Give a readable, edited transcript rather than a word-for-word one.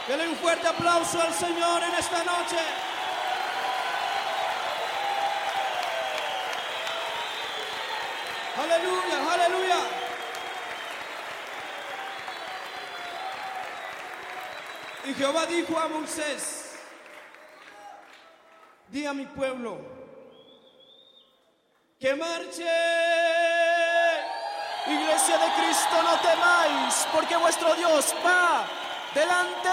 Denle un fuerte aplauso al Señor en esta noche. Aleluya, aleluya. Y Jehová dijo a Moisés: di a mi pueblo que marche. Iglesia de Cristo, no temáis, porque vuestro Dios va delante